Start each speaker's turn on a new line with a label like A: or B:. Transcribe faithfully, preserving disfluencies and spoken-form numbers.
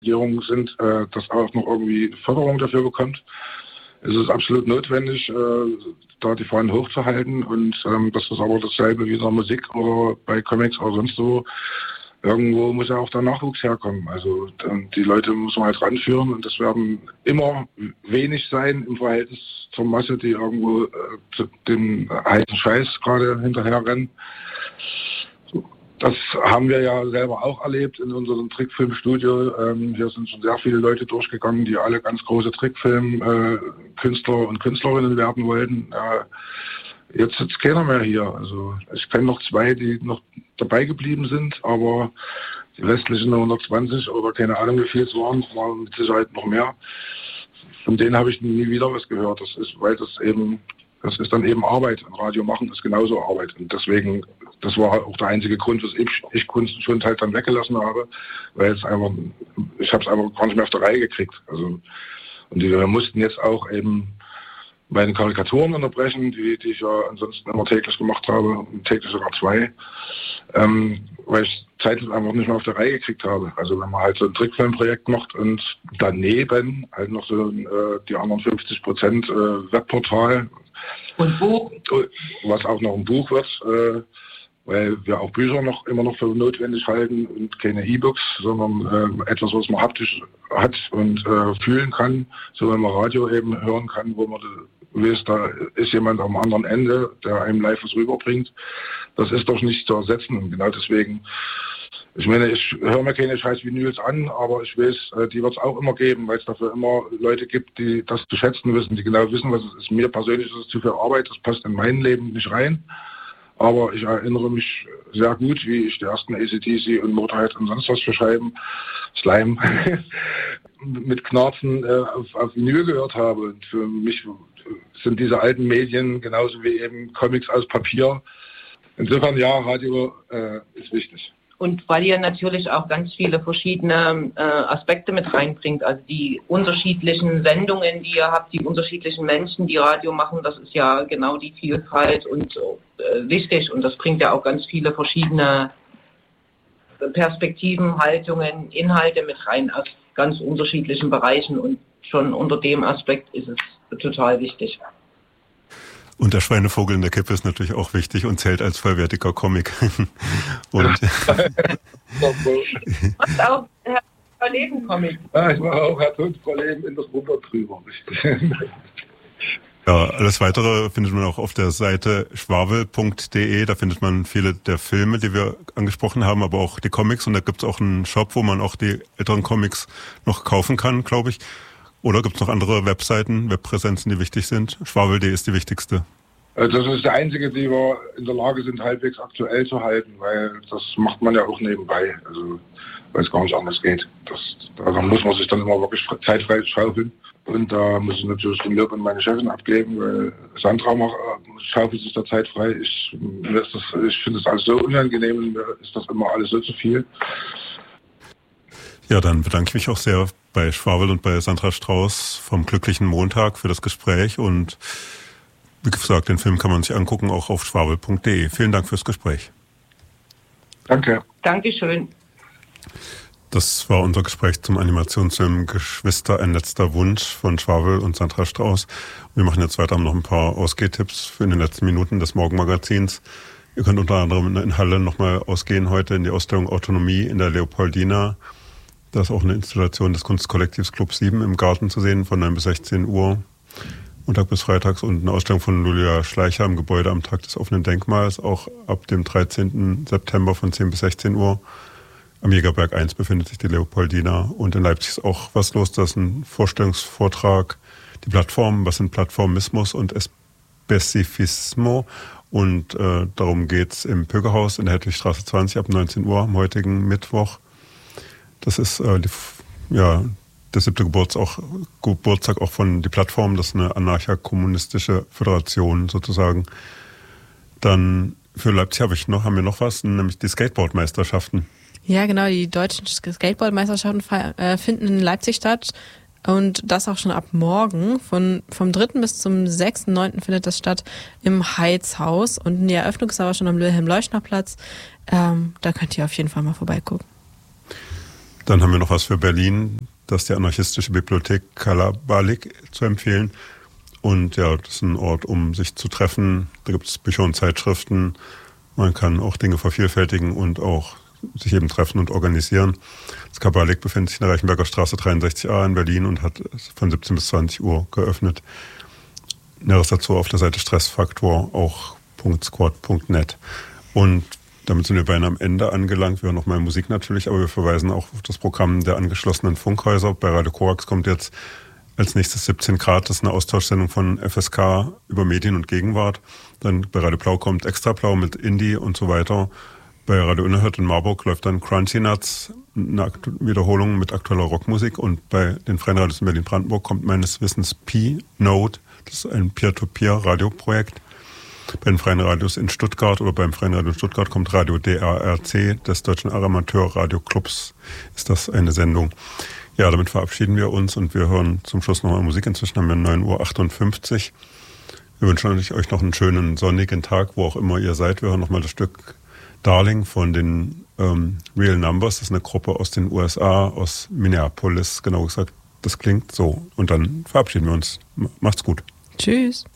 A: Regierung sind, äh, das auch noch irgendwie Förderung dafür bekommt. Es ist absolut notwendig, äh, da die Fahnen hochzuhalten und ähm, das ist aber dasselbe wie in der Musik oder bei Comics oder sonst wo. Irgendwo muss ja auch der Nachwuchs herkommen. Also die Leute muss man halt ranführen und das werden immer wenig sein im Verhältnis zur Masse, die irgendwo äh, zu dem heißen Scheiß gerade hinterher rennen. Das haben wir ja selber auch erlebt in unserem Trickfilmstudio. Ähm, hier sind schon sehr viele Leute durchgegangen, die alle ganz große Trickfilm-Künstler äh, und Künstlerinnen werden wollten. Äh, jetzt sitzt keiner mehr hier. Also ich kenne noch zwei, die noch dabei geblieben sind, aber die restlichen hundertzwanzig oder keine Ahnung wie viel es waren, waren mit Sicherheit noch mehr. Von denen habe ich nie wieder was gehört. Das ist, weil das eben, das ist dann eben Arbeit. Ein Radio machen ist genauso Arbeit. Und deswegen, das war auch der einzige Grund, was ich, ich Kunst schon halt dann weggelassen habe, weil es einfach, ich habe es einfach gar nicht mehr auf der Reihe gekriegt. Also, und die, wir mussten jetzt auch eben meine Karikaturen unterbrechen, die, die ich ja ansonsten immer täglich gemacht habe, täglich sogar zwei, ähm, weil ich zeitlich einfach nicht mehr auf der Reihe gekriegt habe. Also wenn man halt so ein Trickfilmprojekt macht und daneben halt noch so äh, die anderen fünfzig Prozent äh, Webportal
B: und Buch,
A: was auch noch ein Buch wird, äh, weil wir auch Bücher noch immer noch für notwendig halten und keine E-Books, sondern äh, etwas, was man haptisch hat und äh, fühlen kann, so wenn man Radio eben hören kann, wo man weiß, da ist jemand am anderen Ende, der einem live was rüberbringt. Das ist doch nicht zu ersetzen. Und genau deswegen, ich meine, ich höre mir keine scheiß Vinyls an, aber ich weiß, äh, die wird es auch immer geben, weil es dafür immer Leute gibt, die das zu schätzen wissen, die genau wissen, was es ist. Mir persönlich ist es zu viel Arbeit, das passt in mein Leben nicht rein. Aber ich erinnere mich sehr gut, wie ich die ersten A C D C und Motorhead und sonst was für Scheiben, Slime, mit Knarzen äh, auf, auf Vinyl gehört habe. Und für mich sind diese alten Medien genauso wie eben Comics aus Papier. Insofern, ja, Radio äh, ist wichtig.
B: Und weil ihr natürlich auch ganz viele verschiedene äh, Aspekte mit reinbringt, also die unterschiedlichen Sendungen, die ihr habt, die unterschiedlichen Menschen, die Radio machen, das ist ja genau die Vielfalt und äh, wichtig. Und das bringt ja auch ganz viele verschiedene Perspektiven, Haltungen, Inhalte mit rein aus ganz unterschiedlichen Bereichen. Und schon unter dem Aspekt ist es total wichtig.
C: Und der Schweinevogel in der Kippe ist natürlich auch wichtig und zählt als vollwertiger Comic. Und
B: und auch Herr Verleben Comic.
A: Ja, ich mache auch Herr Tod Verleben in das Wunder drüber.
C: Ja, alles Weitere findet man auch auf der Seite schwawel punkt de. Da findet man viele der Filme, die wir angesprochen haben, aber auch die Comics. Und da gibt es auch einen Shop, wo man auch die älteren Comics noch kaufen kann, glaube ich. Oder gibt es noch andere Webseiten, Webpräsenzen, die wichtig sind? schwawel punkt de ist die wichtigste.
A: Das ist der einzige, die wir in der Lage sind, halbwegs aktuell zu halten, weil das macht man ja auch nebenbei, also weil es gar nicht anders geht. Das, da muss man sich dann immer wirklich zeitfrei schaufeln. Und da muss ich natürlich den Lob an meine Chefin abgeben, weil Sandra macht, schaufelt sich da Zeit frei. Ich, ich finde das alles so unangenehm, mir ist das immer alles so zu viel.
C: Ja, dann bedanke ich mich auch sehr bei Schwawel und bei Sandra Strauß vom Glücklichen Montag für das Gespräch. Und wie gesagt, den Film kann man sich angucken, auch auf schwawel punkt de. Vielen Dank fürs Gespräch.
A: Danke.
B: Dankeschön.
C: Das war unser Gespräch zum Animationsfilm Geschwister, ein letzter Wunsch von Schwawel und Sandra Strauß. Wir machen jetzt weiter noch ein paar Ausgehtipps für in den letzten Minuten des Morgenmagazins. Ihr könnt unter anderem in Halle nochmal ausgehen heute in die Ausstellung Autonomie in der Leopoldina. Da ist auch eine Installation des Kunstkollektivs Club sieben im Garten zu sehen von neun bis sechzehn Uhr, Montag bis Freitags, und eine Ausstellung von Julia Schleicher im Gebäude am Tag des offenen Denkmals, auch ab dem dreizehnten September von zehn bis sechzehn Uhr. Am Jägerberg eins befindet sich die Leopoldina, und in Leipzig ist auch was los. Das ist ein Vorstellungsvortrag, die Plattformen, was sind Plattformismus und Espezifismo, und äh, darum geht's im Pögerhaus in der Hedwigstraße zwanzig ab neunzehn Uhr am heutigen Mittwoch. Das ist äh, die, ja, der siebte Geburtstag auch, Geburtstag auch von die Plattform. Das ist eine anarcha-kommunistische Föderation sozusagen. Dann für Leipzig habe ich noch, haben wir noch was, nämlich die Skateboardmeisterschaften.
D: Ja, genau, die deutschen Skateboardmeisterschaften äh, finden in Leipzig statt. Und das auch schon ab morgen. Von, vom dritten bis zum sechsten neunten findet das statt im Heizhaus. Und die Eröffnung ist aber schon am Wilhelm-Leuschner-Platz. Ähm, da könnt ihr auf jeden Fall mal vorbeigucken.
C: Dann haben wir noch was für Berlin, das ist die anarchistische Bibliothek Kalabalik zu empfehlen. Und ja, das ist ein Ort, um sich zu treffen. Da gibt es Bücher und Zeitschriften. Man kann auch Dinge vervielfältigen und auch sich eben treffen und organisieren. Das Kalabalik befindet sich in der Reichenberger Straße dreiundsechzig a in Berlin und hat von siebzehn bis zwanzig Uhr geöffnet. Näheres dazu auf der Seite Stressfaktor, auch .squad punkt net. Und damit sind wir beinahe am Ende angelangt. Wir hören noch mal Musik natürlich, aber wir verweisen auch auf das Programm der angeschlossenen Funkhäuser. Bei Radio Korax kommt jetzt als nächstes siebzehn Grad, das ist eine Austauschsendung von F S K über Medien und Gegenwart. Dann bei Radio Blau kommt Extra Blau mit Indie und so weiter. Bei Radio Unerhört in Marburg läuft dann Crunchy Nuts, eine Aktu- Wiederholung mit aktueller Rockmusik. Und bei den Freien Radios in Berlin-Brandenburg kommt meines Wissens P-Note, das ist ein Peer-to-Peer-Radioprojekt. Bei den Freien Radios in Stuttgart oder beim Freien Radio in Stuttgart kommt Radio D R R C des Deutschen Amateur-Radio-Clubs. Ist das eine Sendung? Ja, damit verabschieden wir uns und wir hören zum Schluss nochmal Musik. Inzwischen haben wir neun Uhr achtundfünfzig. Wir wünschen euch noch einen schönen sonnigen Tag, wo auch immer ihr seid. Wir hören nochmal das Stück Darling von den ähm, Real Numbers. Das ist eine Gruppe aus den U S A, aus Minneapolis, genau gesagt. Das klingt so. Und dann verabschieden wir uns. Macht's gut.
D: Tschüss.